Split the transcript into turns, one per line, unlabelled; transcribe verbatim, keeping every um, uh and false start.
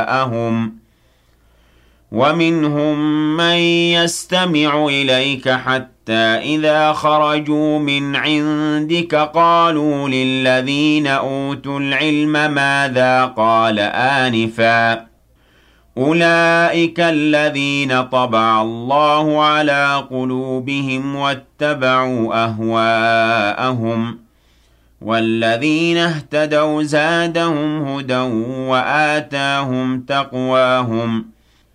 أَهْوَاءَهُمْ وَمِنْهُم مَّن يَسْتَمِعُ إِلَيْكَ حَتَّىٰ إِذَا خَرَجُوا مِنْ عِندِكَ قَالُوا لِلَّذِينَ أُوتُوا الْعِلْمَ مَاذَا قَالَ آنِفًا أُولَٰئِكَ الَّذِينَ طَبَعَ اللَّهُ عَلَىٰ قُلُوبِهِمْ وَاتَّبَعُوا أَهْوَاءَهُمْ وَالَّذِينَ اهْتَدَوْا زَادَهُمْ هُدًى وَآتَاهُمْ تَقْوَاهُمْ